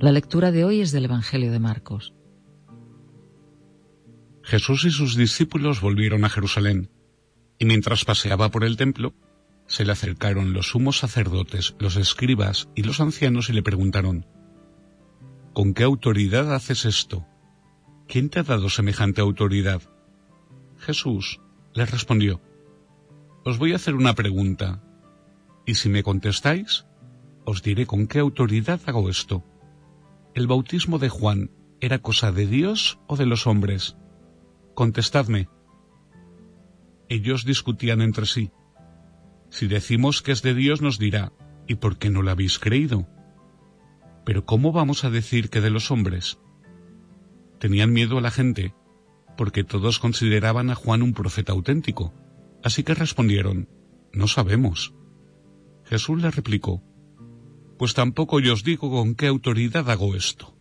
La lectura de hoy es del Evangelio de Marcos. Jesús y sus discípulos volvieron a Jerusalén, y mientras paseaba por el templo, se le acercaron los sumos sacerdotes, los escribas y los ancianos y le preguntaron: ¿Con qué autoridad haces esto? ¿Quién te ha dado semejante autoridad? Jesús les respondió: Os voy a hacer una pregunta, y si me contestáis, os diré con qué autoridad hago esto. ¿El bautismo de Juan era cosa de Dios o de los hombres? Contestadme. Ellos discutían entre sí. Si decimos que es de Dios, nos dirá: ¿y por qué no lo habéis creído? Pero ¿cómo vamos a decir que de los hombres? Tenían miedo a la gente, porque todos consideraban a Juan un profeta auténtico. Así que respondieron: no sabemos. Jesús les replicó: pues tampoco yo os digo con qué autoridad hago esto.